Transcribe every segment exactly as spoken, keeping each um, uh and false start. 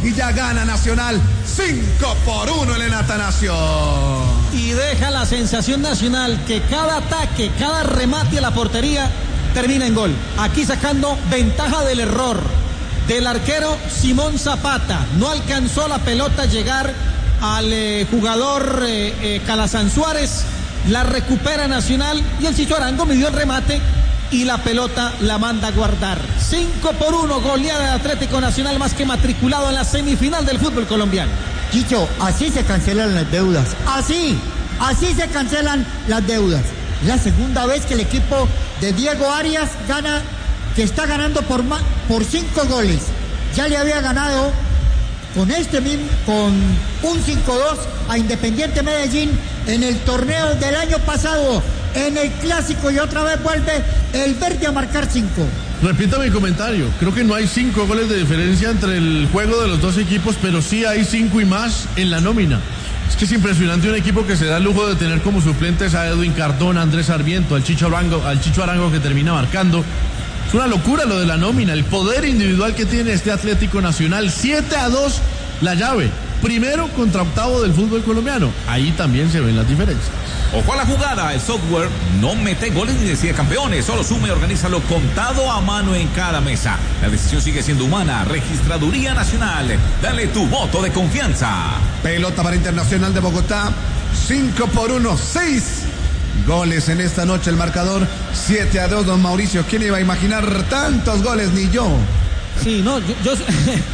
y ya gana Nacional cinco por uno en el Atanasio. Y deja la sensación Nacional que cada ataque, cada remate a la portería termina en gol. Aquí sacando ventaja del error del arquero Simón Zapata. No alcanzó la pelota a llegar al eh, jugador eh, eh, Calazán Suárez. La recupera Nacional y el Chicho Arango midió el remate y la pelota la manda a guardar. cinco por uno, goleada de Atlético Nacional, más que matriculado en la semifinal del fútbol colombiano. Chicho, así se cancelan las deudas. Así, así se cancelan las deudas. La segunda vez que el equipo de Diego Arias gana, que está ganando por, por cinco goles. Ya le había ganado con este mismo, con un cinco dos a Independiente Medellín en el torneo del año pasado, en el clásico, y otra vez vuelve el verde a marcar cinco. Repito mi comentario, creo que no hay cinco goles de diferencia entre el juego de los dos equipos, pero sí hay cinco y más en la nómina. Es que es impresionante un equipo que se da el lujo de tener como suplentes a Edwin Cardona, Andrés Sarmiento, al Chicho Arango, al Chicho Arango que termina marcando. Es una locura lo de la nómina, el poder individual que tiene este Atlético Nacional. siete a dos la llave, primero contra octavo del fútbol colombiano. Ahí también se ven las diferencias. Ojo a la jugada, el software no mete goles ni decide campeones, solo suma y organízalo contado a mano en cada mesa. La decisión sigue siendo humana. Registraduría Nacional, dale tu voto de confianza. Pelota para Internacional de Bogotá, cinco por uno, seis goles en esta noche el marcador, siete a dos, don Mauricio. ¿Quién iba a imaginar tantos goles? Ni yo. Sí, no, yo... yo...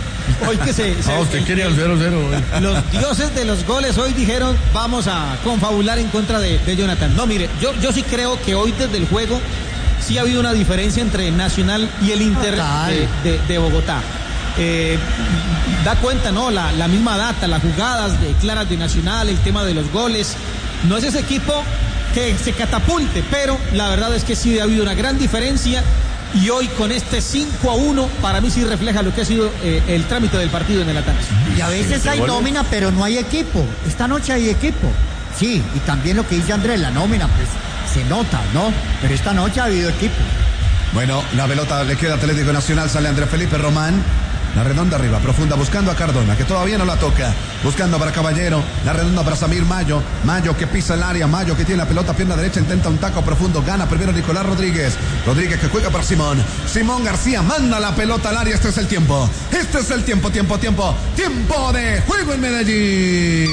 Hoy que se, se ah, usted el, quería el cero cero. Los dioses de los goles hoy dijeron vamos a confabular en contra de, de Jonathan. No, mire, yo, yo sí creo que hoy desde el juego sí ha habido una diferencia entre Nacional y el Inter de, de, de Bogotá. Eh, da cuenta, ¿no? La, la misma data, las jugadas de claras de Nacional, el tema de los goles. No es ese equipo que se catapulte, pero la verdad es que sí ha habido una gran diferencia. Y hoy con este cinco a uno para mí sí refleja lo que ha sido eh, el trámite del partido en el Atanasio. Y a veces hay nómina pero no hay equipo. Esta noche hay equipo. Sí, y también lo que dice Andrés, la nómina pues se nota, ¿no? Pero esta noche ha habido equipo. Bueno, la pelota le queda Atlético Nacional, sale Andrés Felipe Román. La redonda arriba, profunda, buscando a Cardona, que todavía no la toca. Buscando para Caballero, la redonda para Samir Mayo. Mayo que pisa el área, Mayo que tiene la pelota, pierna derecha, intenta un taco profundo. Gana primero Nicolás Rodríguez. Rodríguez que juega para Simón. Simón García manda la pelota al área. Este es el tiempo. Este es el tiempo, tiempo, tiempo. Tiempo de juego en Medellín.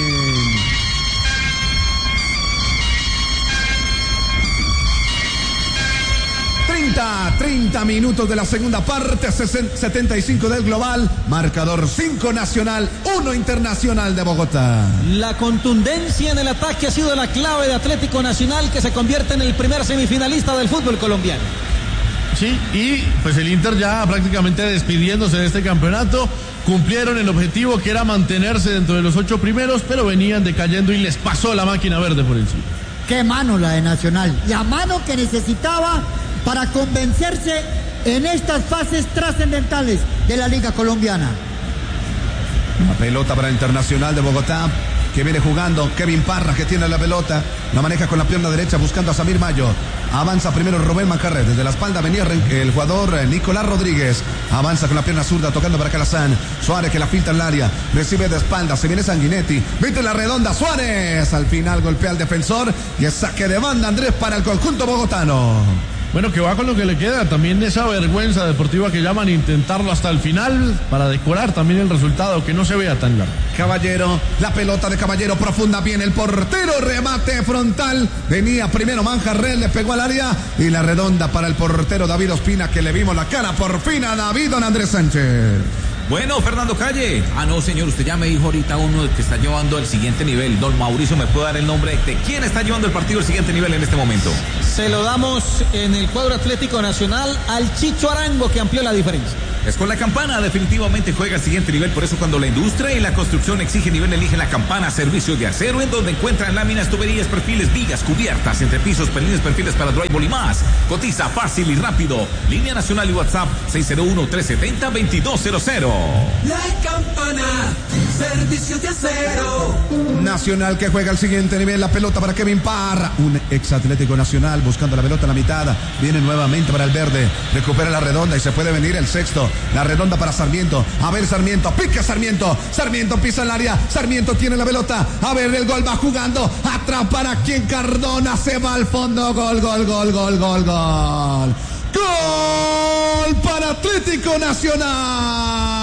treinta minutos de la segunda parte, setenta y cinco del global, marcador cinco Nacional, uno Internacional de Bogotá. La contundencia en el ataque ha sido la clave de Atlético Nacional, que se convierte en el primer semifinalista del fútbol colombiano. Sí, y pues el Inter ya prácticamente despidiéndose de este campeonato, cumplieron el objetivo que era mantenerse dentro de los ocho primeros, pero venían decayendo y les pasó la máquina verde por encima. Qué mano la de Nacional, la mano que necesitaba para convencerse en estas fases trascendentales de la Liga Colombiana. La pelota para Internacional de Bogotá, que viene jugando Kevin Parra, que tiene la pelota, la maneja con la pierna derecha buscando a Samir Mayo. Avanza primero Rubén Manjarres, desde la espalda venía el jugador Nicolás Rodríguez. Avanza con la pierna zurda, tocando para Calazán. Suárez que la filtra en el área, recibe de espalda, se viene Sanguinetti, mete la redonda, Suárez. Al final golpea al defensor y es saque de banda, Andrés, para el conjunto bogotano. Bueno, que va con lo que le queda, también esa vergüenza deportiva que llaman, intentarlo hasta el final para decorar también el resultado, que no se vea tan largo. Caballero, la pelota de Caballero profunda, viene el portero, remate frontal, venía primero Manjarres, le pegó al área y la redonda para el portero David Ospina, que le vimos la cara por fin a David don Andrés Sánchez. Bueno, Fernando Calle. Ah, no, señor, usted ya me dijo ahorita uno que está llevando al siguiente nivel. Don Mauricio, ¿me puede dar el nombre de quién está llevando el partido al siguiente nivel en este momento? Se lo damos en el cuadro Atlético Nacional al Chicho Arango, que amplió la diferencia. Es con la Campana, definitivamente juega al siguiente nivel. Por eso cuando la industria y la construcción exige nivel, elige la Campana, servicio de acero, en donde encuentran láminas, tuberías, perfiles, vigas, cubiertas, entrepisos, pelines, perfiles para drywall y más. Cotiza fácil y rápido. Línea nacional y WhatsApp seis cero uno, tres siete cero, dos dos cero cero. La Campana, servicio Servicio de Acero. Nacional que juega al siguiente nivel, la pelota para Kevin Parra, un ex Atlético Nacional buscando la pelota a la mitad, viene nuevamente para el verde, recupera la redonda y se puede venir el sexto, la redonda para Sarmiento, a ver Sarmiento, pica Sarmiento, Sarmiento pisa el área, Sarmiento tiene la pelota, a ver el gol va jugando, atrás para quien Cardona se va al fondo, gol, gol, gol, gol, gol, gol, gol para Atlético Nacional.